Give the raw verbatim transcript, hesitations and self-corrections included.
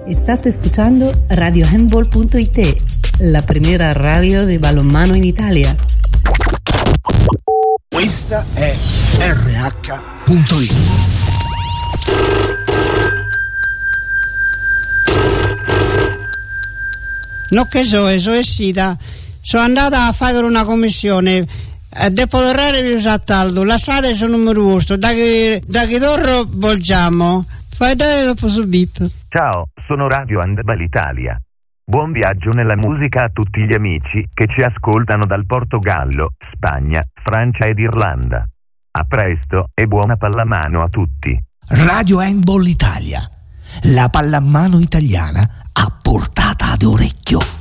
Estás escuchando radio handball punto it, la primera radio di balonmano in Italia. Questa è erre acca punto it. No che so, so è sita. Sono andata a fare una commissione. Dopo l'orario vi usa taldo. La strada sono numero uno. Da che da che torno volgiamo. Fai dare dopo su bip. Ciao, sono Radio Handball Italia. Buon viaggio nella musica a tutti gli amici che ci ascoltano dal Portogallo, Spagna, Francia ed Irlanda. A presto e buona pallamano a tutti. Radio Handball Italia, la pallamano italiana a portata d'orecchio.